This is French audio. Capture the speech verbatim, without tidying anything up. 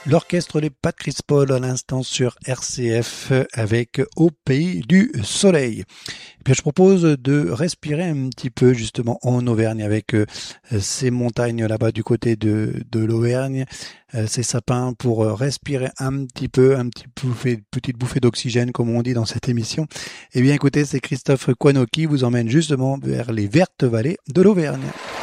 L'orchestre Les Pas de Chris Paul à l'instant sur R C F avec Au Pays du Soleil. Et puis je propose de respirer un petit peu justement en Auvergne avec euh, ces montagnes là-bas du côté de, de l'Auvergne, euh, ces sapins pour euh, respirer un petit peu, un petit bouffée, petite bouffée d'oxygène comme on dit dans cette émission. Eh bien écoutez, c'est Christophe Coineau qui vous emmène justement vers les vertes vallées de l'Auvergne.